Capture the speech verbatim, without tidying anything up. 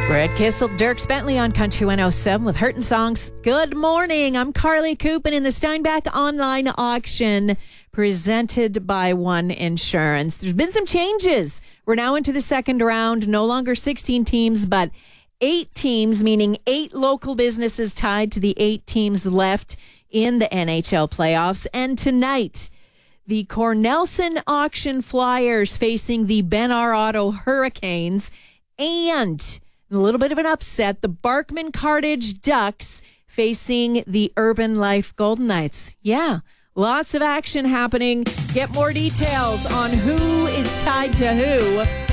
Brett Kissel, Dirks Bentley on Country one oh seven with Hurtin' Songs. Good morning. I'm Carly Coop, and in the Steinbach online auction presented by One Insurance, there's been some changes. We're now into the second round. No longer sixteen teams, but eight teams, meaning eight local businesses tied to the eight teams left in the N H L playoffs. And tonight, the Cornelsen Auction Flyers facing the Ben R. Otto Hurricanes, and a little bit of an upset, the Barkman Cartage Ducks facing the Urban Life Golden Knights. Yeah, lots of action happening. Get more details on who is tied to who